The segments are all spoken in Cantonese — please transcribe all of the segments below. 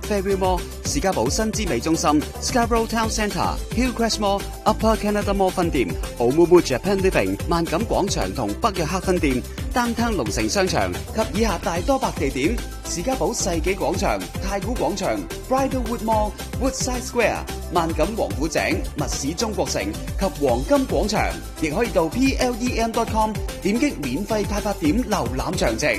Fairview Mall、士嘉堡新之美中心、Scarborough Town Centre、Hillcrest Mall、Upper Canada Mall 分店、Oumuamua Japan Living、萬錦廣場同北約克分店、Downtown 龍城商場及以下大多白地點。士嘉堡世紀廣場、太古廣場、Bridlewood Mall、Woodside Square、萬錦王府井、密市中國城及黃金廣場，亦可以到 plem.com 點擊免費派發點瀏覽詳情。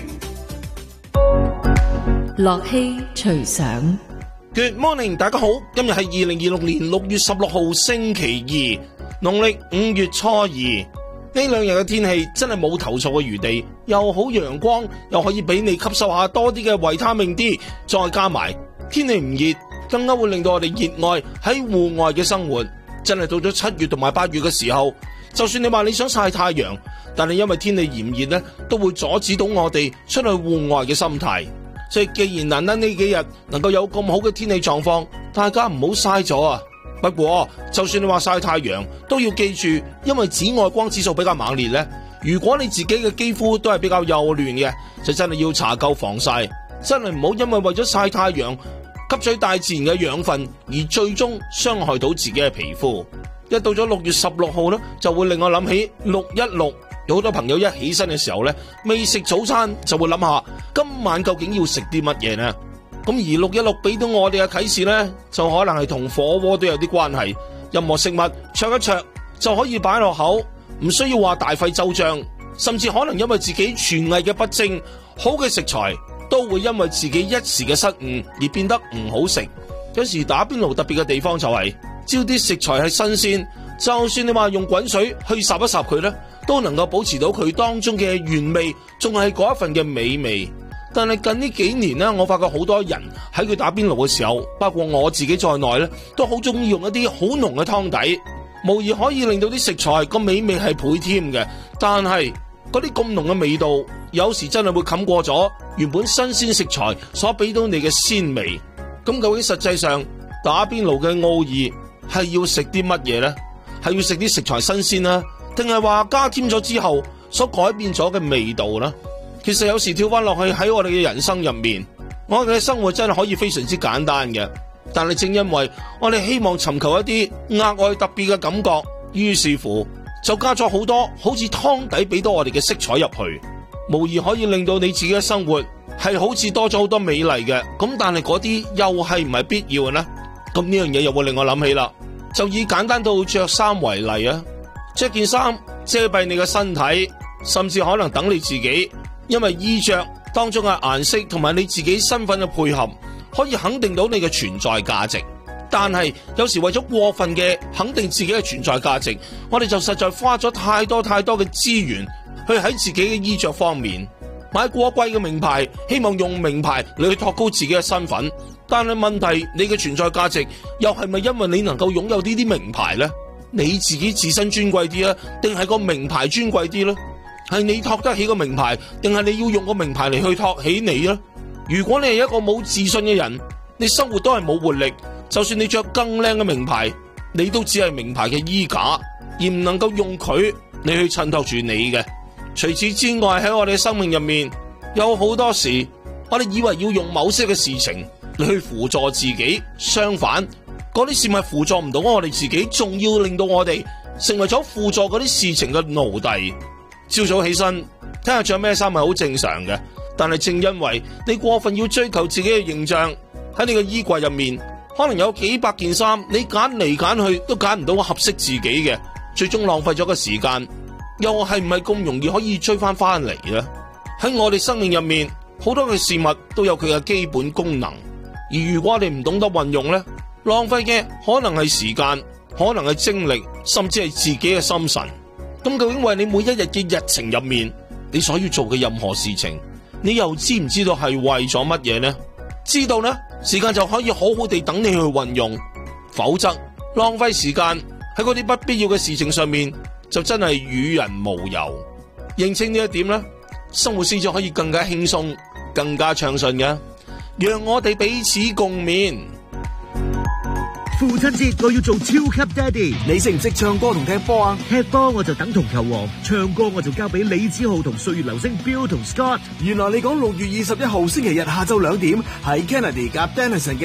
樂禧隨想 Good morning， 大家好，今日係2026年6月16號星期二，農曆5月初二。呢兩日嘅天氣真係冇投訴嘅餘地，又好陽光，又可以俾你吸收下多啲嘅維他命 D， 再加埋天氣唔熱，更加會令到我哋熱愛喺戶外嘅生活。真係到咗7月同埋8月嘅時候，就算你話你想曬太陽，但係因為天氣炎熱呢，都會阻止到我哋出去戶外嘅心態。所以既然難得呢幾日能夠有咁好嘅天氣狀況，大家唔好嘥咗啊！不過就算你話曬太陽，都要記住，因為紫外光指數比較猛烈呢，如果你自己嘅肌膚都係比較幼嫩嘅，就真係要搽夠防曬，真係唔好因為咗曬太陽吸取大自然嘅養分，而最終傷害到自己嘅皮膚。一到咗6月16號呢，就會令我諗起616。有好多朋友一起身嘅時候呢，未食早餐就會諗下今晚究竟要食啲乜嘢呢？咁而616俾到我哋嘅啟示呢，就可能係同火鍋都有啲關係。任何食物灼一灼就可以擺落口，唔需要話大費周章，甚至可能因為自己廚藝嘅不精，好嘅食材都會因為自己一時嘅失誤而變得唔好食。有時打邊爐特別嘅地方就係，只要啲食材係新鮮，就算你話用滾水去烚一烚佢呢，都能夠保持到佢當中嘅原味，仲係嗰一份嘅美味。但係近呢幾年呢，我發覺好多人喺佢打邊爐嘅時候，包括我自己在內呢，都好中意用一啲好濃嘅湯底，無疑可以令到啲食材個美味係倍添嘅。但係嗰啲咁濃嘅味道，有時真係會冚過咗原本新鮮食材所俾到你嘅鮮味。咁究竟實際上打邊爐嘅奧義係要食啲乜嘢呢？係要食啲食材新鮮啦，定係話加添咗之後所改變咗嘅味道呢？其實有時跳翻落去喺我哋嘅人生入面，我哋嘅生活真係可以非常之簡單嘅，但係正因為我哋希望尋求一啲額外特別嘅感覺，於是乎就加咗好多好似湯底俾到我哋嘅色彩入去，無疑可以令到你自己嘅生活係好似多咗好多美麗嘅。咁但係嗰啲又係唔係必要嘅呢？咁呢樣嘢又會令我諗起啦，就以簡單到着衫為例啊，着件衫遮蔽你嘅身體，甚至可能等你自己，因為衣着當中嘅顏色同埋你自己身份嘅配合，可以肯定到你嘅存在價值。但係有時為咗過分嘅肯定自己嘅存在價值，我哋就實在花咗太多嘅資源去喺自己嘅衣着方面買過貴嘅名牌，希望用名牌嚟去托高自己嘅身份。但係問題，你嘅存在價值又係咪因為你能夠擁有呢啲名牌呢？你自己自身尊貴啲啊，定係個名牌尊貴啲呢？係你托得起個名牌，定係你要用個名牌嚟去托起你呢？如果你係一個冇自信嘅人，你生活都係冇活力，就算你着更靚嘅名牌，你都只係名牌嘅衣架，而唔能夠用佢你去襯托住你嘅。除此之外，喺我哋嘅生命入面，有好多時我哋以為要用某些嘅事情你去輔助自己，相反嗰啲事物輔助唔到我哋自己，仲要令到我哋成為咗輔助嗰啲事情嘅奴隸。朝早起身睇下着咩衫係好正常嘅，但係正因為你過分要追求自己嘅形象，喺你嘅衣櫃入面可能有幾百件衫，你揀嚟揀去都揀唔到合適自己嘅，最終浪費咗個時間，又係唔係咁容易可以追翻嚟呢？喺我哋生命入面，好多嘅事物都有佢嘅基本功能，而如果我哋唔懂得運用呢，浪費嘅可能係時間，可能係精力，甚至係自己嘅心神。咁究竟為你每一日嘅日程入面，你所要做嘅任何事情，你又知唔知道係為咗乜嘢呢？知道呢，時間就可以好好地等你去運用，否則浪費時間喺嗰啲不必要嘅事情上面，就真係與人無尤。認清呢一點呢，生活先至可以更加輕鬆，更加暢順嘅。讓我哋彼此共勉。 父親節我要做超級爹哋， 你識唔識唱歌同踢波啊？ 踢波我就等同球王，唱歌我就交俾李子豪同歲月流星 Bill 同 Scott。 原來你講6月21號星期日下晝2點喺 Kennedy 夾 Denison 嘅